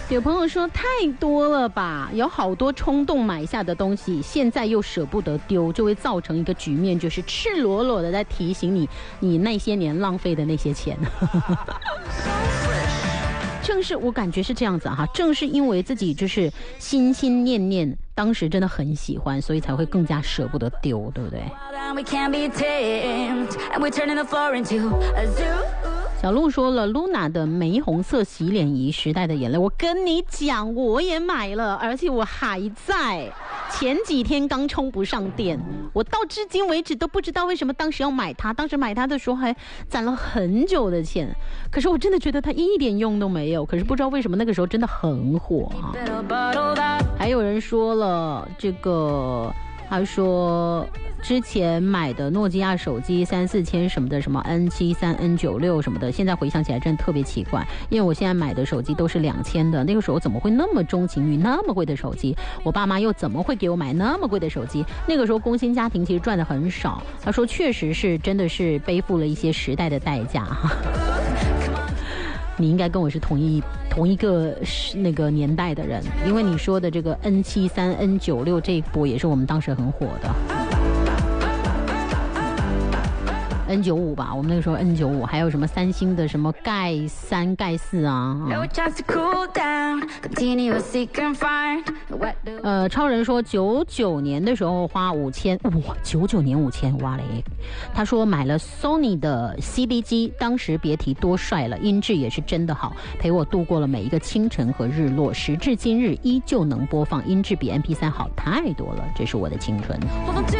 有朋友说太多了吧，有好多冲动买下的东西，现在又舍不得丢，就会造成一个局面，就是赤裸裸的在提醒你那些年浪费的那些钱。正是我感觉是这样子哈，正是因为自己就是心心念念，当时真的很喜欢，所以才会更加舍不得丢，对不对？小鹿说了 Luna 的玫红色洗脸仪时代的眼泪，我跟你讲我也买了，而且我还在前几天刚充不上电，我到至今为止都不知道为什么当时要买它，当时买它的时候还攒了很久的钱，可是我真的觉得它一点用都没有，可是不知道为什么那个时候真的很火啊。还有人说了这个，他说之前买的诺基亚手机3-4千什么的，什么 N73、N96 什么的，现在回想起来真的特别奇怪，因为我现在买的手机都是2000的，那个时候怎么会那么钟情于那么贵的手机？我爸妈又怎么会给我买那么贵的手机？那个时候工薪家庭其实赚的很少。他说确实是真的是背负了一些时代的代价。你应该跟我是同一个那个年代的人，因为你说的这个 N73、N96 这一波也是我们当时很火的。N95 吧，我们那个时候 N95， 还有什么三星的什么盖3、盖4啊。超人说99年的时候花5000，哇，99年5000，哇嘞！他说买了 Sony 的 CD 机，当时别提多帅了，音质也是真的好，陪我度过了每一个清晨和日落，时至今日依旧能播放，音质比 MP3 好太多了，这是我的青春。